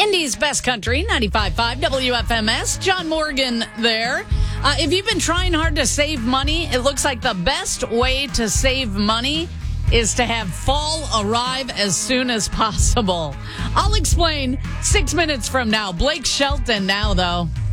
Indy's Best Country, 95.5 WFMS. John Morgan there. If you've been trying hard to save money, it looks like the best way to save money is to have fall arrive as soon as possible. I'll explain 6 minutes from now. Blake Shelton now, though.